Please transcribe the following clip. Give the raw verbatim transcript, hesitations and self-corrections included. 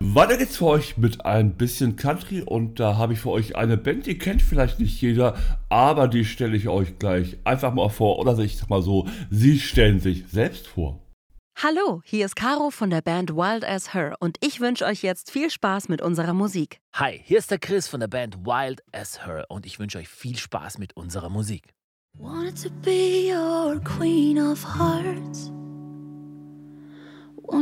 Weiter geht's für euch mit ein bisschen Country und da habe ich für euch eine Band, die kennt vielleicht nicht jeder, aber die stelle ich euch gleich einfach mal vor oder ich sag mal so, sie stellen sich selbst vor. Hallo, hier ist Caro von der Band Wild as Her und ich wünsche euch jetzt viel Spaß mit unserer Musik. Hi, hier ist der Chris von der Band Wild as Her und ich wünsche euch viel Spaß mit unserer Musik. Wanted to be your queen of hearts.